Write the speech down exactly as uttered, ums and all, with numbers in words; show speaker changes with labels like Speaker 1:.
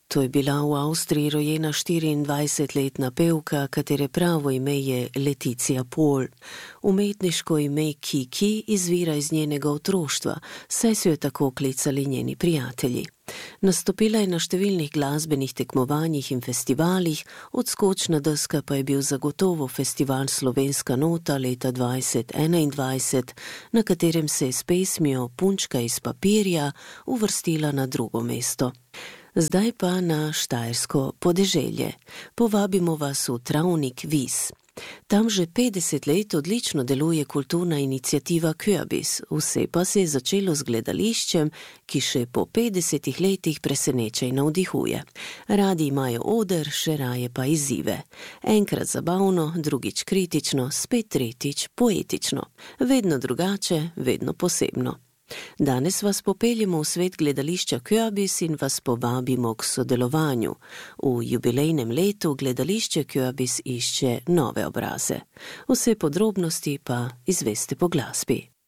Speaker 1: To je bila v Avstriji rojena štiriindvajsetletna pevka, katere pravo ime je Leticia Pol. Umetniško ime Kiki izvira iz njenega otroštva, saj so jo tako klicali njeni prijatelji. Nastopila je na številnih glasbenih tekmovanjih in festivalih, odskočna deska pa je bil zagotovo festival Slovenska nota leta dvajset enaindvajset, na katerem se je s pesmijo Punčka iz papirja uvrstila na drugo mesto. Zdaj pa na štajersko podeželje. Povabimo vas v Travnik Vis. Tam že petdeset let odlično deluje kulturna iniciativa Körbis, vse pa se je začelo z gledališčem, ki še po petdesetih letih preseneča in navdihuje. Radi imajo oder, še raje pa izzive. Enkrat zabavno, drugič kritično, spet tretjič poetično. Vedno drugače, vedno posebno. Danes vas popeljemo v svet gledališča Körbis in vas povabimo k sodelovanju. V jubilejnem letu gledališče Körbis išče nove obraze. Vse podrobnosti pa izveste po glasbi.